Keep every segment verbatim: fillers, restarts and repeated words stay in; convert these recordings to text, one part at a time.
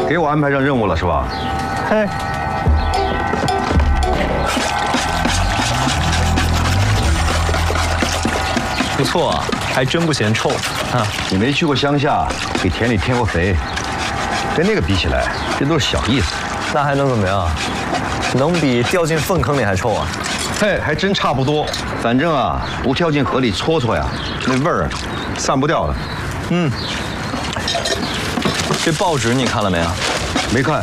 给我安排上任务了是吧？ 嘿， 不错啊，还真不嫌臭啊！ 你没去过乡下，给田里添过肥，跟那个比起来，这都是小意思。 那还能怎么样？能比掉进粪坑里还臭啊？ 嘿，还真差不多。反正啊，不跳进河里搓搓呀，那味儿散不掉的。 嗯。这报纸你看了没啊？ 没看。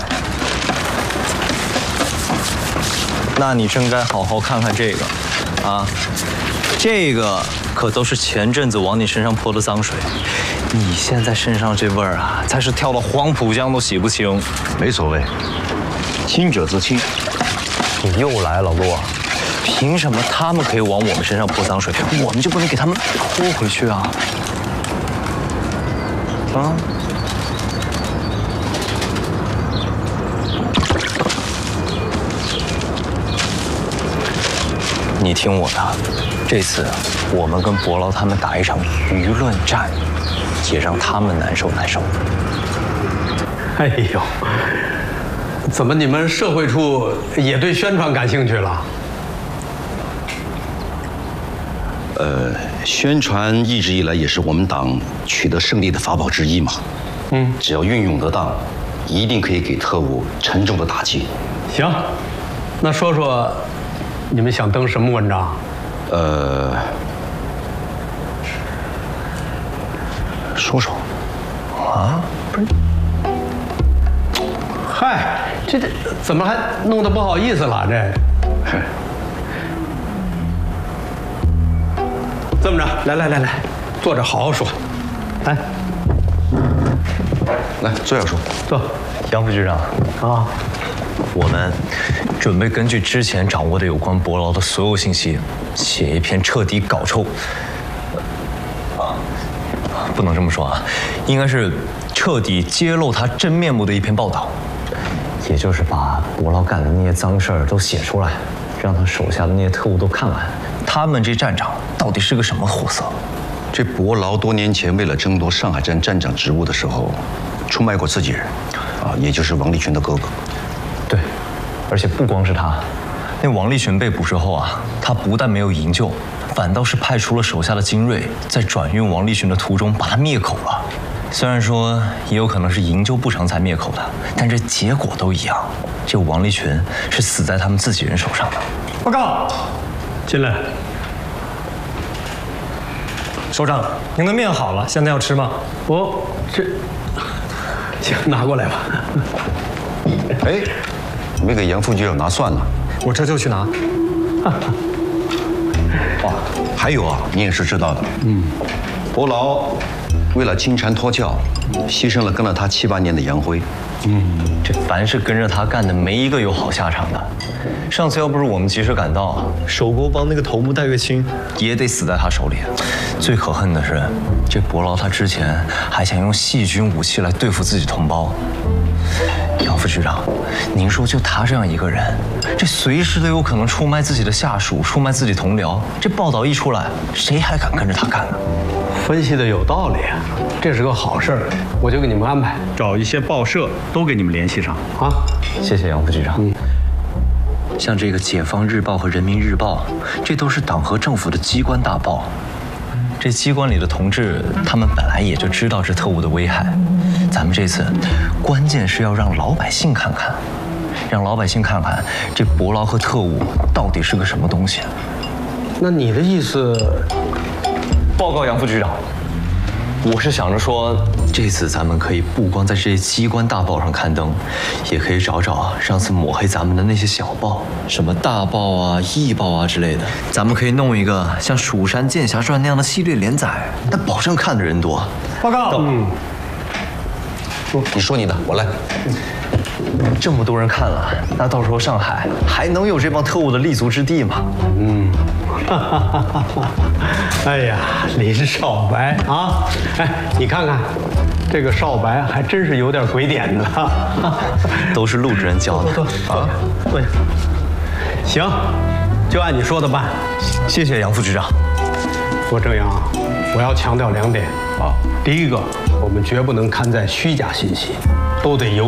那你真该好好看看这个，啊，这个可都是前阵子往你身上泼的脏水。你现在身上这味儿啊，才是跳了黄浦江都洗不清。 没所谓，清者自清。 你又来，老陆。凭什么他们可以往我们身上泼脏水，我们就不能给他们泼回去啊？啊？你听我的，这次我们跟伯劳他们打一场舆论战，也让他们难受难受。 哎呦，怎么你们社会处也对宣传感兴趣了？ 呃，宣传一直以来也是我们党取得胜利的法宝之一嘛。嗯，只要运用得当，一定可以给特务沉重的打击。 行，那说说，你们想登什么文章？ 呃，说说。 啊，不是。嗨，这这怎么还弄得不好意思了？这。这么着，来来来来，坐着好好说。来， 来坐下说。 坐。 杨副局长啊， 我们准备根据之前掌握的有关伯劳的所有信息，写一篇彻底搞臭。啊，不能这么说啊，应该是彻底揭露他真面目的一篇报道。也就是把伯劳干的那些脏事儿都写出来，让他手下的那些特务都看完，他们这站长到底是个什么货色？ 这伯劳多年前为了争夺上海站站长职务的时候，出卖过自己人，啊，也就是王立群的哥哥。 对，而且不光是他，那王立群被捕之后啊，他不但没有营救，反倒是派出了手下的精锐，在转运王立群的途中把他灭口了。虽然说也有可能是营救不成才灭口的，但这结果都一样。这王立群是死在他们自己人手上的。 报告，进来。 首长，您的面好了，现在要吃吗？ 哦，这，行，拿过来吧。 哎，没给杨副局长拿蒜呢。 我这就去拿。 哇，还有啊，你也是知道的。嗯，伯劳为了金蝉脱壳，牺牲了跟了他七八年的杨辉。 嗯，这凡是跟着他干的，没一个有好下场的。上次要不是我们及时赶到，守国帮那个头目戴月清也得死在他手里。最可恨的是，这伯劳他之前还想用细菌武器来对付自己同胞。杨副局长，您说就他这样一个人，这随时都有可能出卖自己的下属，出卖自己同僚。这报道一出来，谁还敢跟着他干呢？ 分析的有道理啊，这是个好事儿，我就给你们安排， 找一些报社都给你们联系上啊。 谢谢杨副局长。嗯，像这个《解放日报》和《人民日报》，这都是党和政府的机关大报。这机关里的同志，他们本来也就知道这特务的危害。咱们这次关键是要让老百姓看看，让老百姓看看这伯劳和特务到底是个什么东西。 那你的意思？ 报告杨副局长，我是想着说，这次咱们可以不光在这些机关大报上刊登，也可以找找上次抹黑咱们的那些小报，什么大报啊、艺报啊之类的。咱们可以弄一个像《蜀山剑侠传》那样的系列连载，那保证看的人多。 报告。嗯。 你说你的，我来。 这么多人看了，那到时候上海还能有这帮特务的立足之地吗？ 嗯。哎呀，林少白啊！哎，你看看，这个少白还真是有点鬼点子。 都是陆主任教的啊。对。行，就按你说的办。 谢谢杨副局长。 郭正阳，我要强调两点啊。第一个，我们绝不能刊载虚假信息，都得有